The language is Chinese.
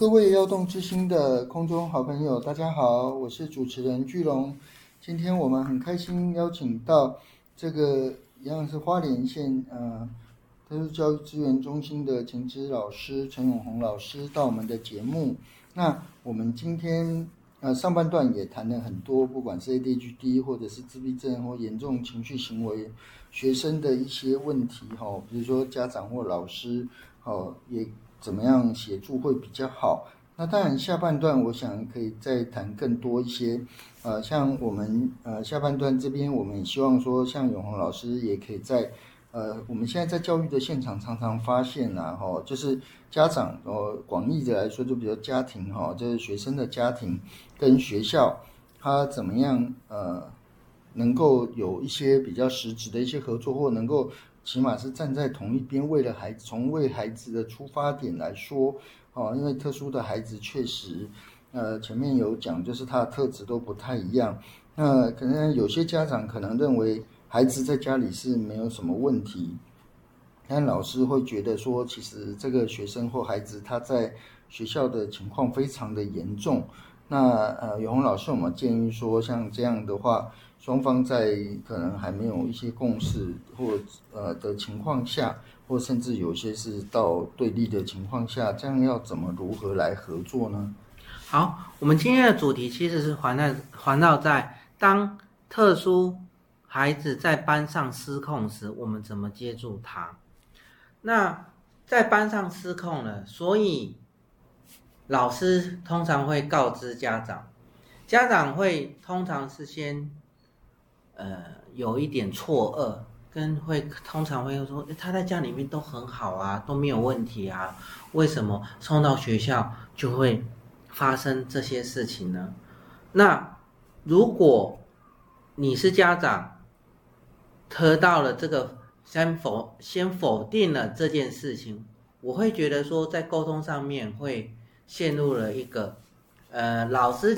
各位要动之星的空中好朋友，大家好，我是主持人巨龙。今天我们很开心邀请到这个一样是花莲县特殊教育资源中心的前职老师陈永红老师到我们的节目。那我们今天上半段也谈了很多，不管是 ADHD 或者是自闭症或严重情绪行为学生的一些问题比如说家长或老师也怎么样协助会比较好。那当然下半段我想可以再谈更多一些像我们下半段这边我们也希望说像永红老师也可以在我们现在在教育的现场常常发现就是家长广义的来说，就比如家庭就是学生的家庭跟学校，他怎么样能够有一些比较实质的一些合作，或能够起码是站在同一边，为了孩子，从为孩子的出发点来说因为特殊的孩子确实前面有讲，就是他的特质都不太一样。那可能有些家长可能认为孩子在家里是没有什么问题，但老师会觉得说，其实这个学生或孩子他在学校的情况非常的严重。那永红老师有没有建议说，像这样的话，双方在可能还没有一些共识或的情况下，或甚至有些是到对立的情况下，这样要如何来合作呢？ 好，我们今天的主题其实是环绕在当特殊孩子在班上失控时，我们怎么接住他。那在班上失控了，所以老师通常会告知家长，家长会通常是先有一点错愕，通常会说他在家里面都很好啊，都没有问题啊，为什么送到学校就会发生这些事情呢？那如果你是家长，得到了这个先否定了这件事情，我会觉得说在沟通上面会陷入了一个老师